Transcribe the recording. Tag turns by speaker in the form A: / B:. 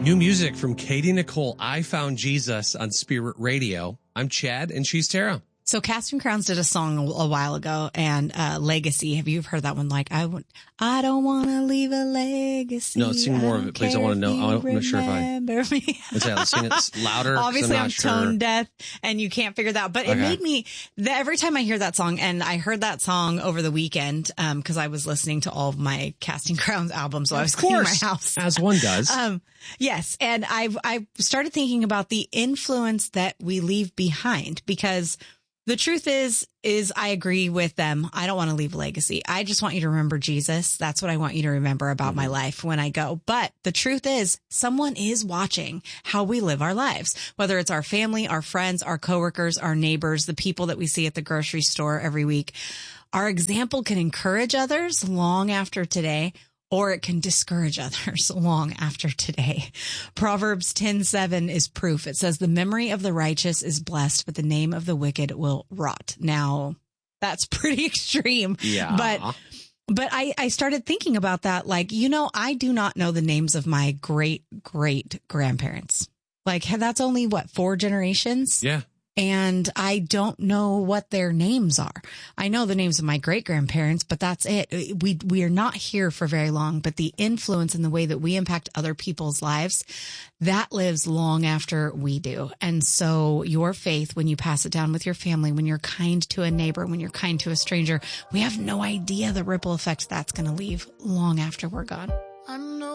A: New music from Katie Nicole, I Found Jesus on Spirit Radio. I'm Chad, and she's Tara.
B: So Casting Crowns did a song a while ago, and Legacy. Have you heard that one? Like, I don't want to leave a legacy.
A: No, sing more of it, please. I want to know. I'm not sure if I...
B: me.
A: Let's sing it louder.
B: Obviously, I'm
A: sure.
B: tone deaf, and you can't figure that out. But it made me, every time I hear that song, and I heard that song over the weekend, because I was listening to all of my Casting Crowns albums while I was cleaning my house.
A: As one does.
B: Yes. And I started thinking about the influence that we leave behind, because the truth is I agree with them. I don't want to leave a legacy. I just want you to remember Jesus. That's what I want you to remember about my life when I go. But the truth is someone is watching how we live our lives, whether it's our family, our friends, our coworkers, our neighbors, the people that we see at the grocery store every week. Our example can encourage others long after today, or it can discourage others long after today. Proverbs 10:7 is proof. It says, the memory of the righteous is blessed, but the name of the wicked will rot. Now, that's pretty extreme.
A: Yeah.
B: But I started thinking about that. Like, I do not know the names of my great grandparents. Like, that's only 4 generations?
A: Yeah.
B: And I don't know what their names are. I know the names of my great grandparents, but that's it. We are not here for very long, but the influence and the way that we impact other people's lives, that lives long after we do. And so your faith, when you pass it down with your family, when you're kind to a neighbor, when you're kind to a stranger, we have no idea the ripple effect that's going to leave long after we're gone.